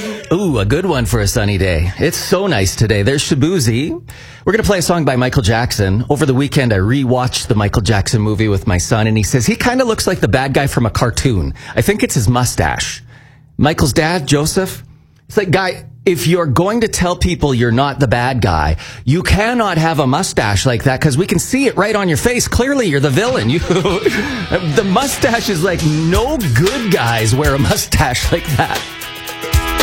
Ooh, a good one for a sunny day. It's so nice today. There's Shabuzi. We're going to play a song by Michael Jackson. Over the weekend, I rewatched the Michael Jackson movie with my son, and he says he kind of looks like the bad guy from a cartoon. I think it's his mustache. Michael's dad, Joseph, it's like, guy, if you're going to tell people you're not the bad guy, you cannot have a mustache like that because we can see it right on your face. Clearly, you're the villain. The mustache is like no good guys wear a mustache like that.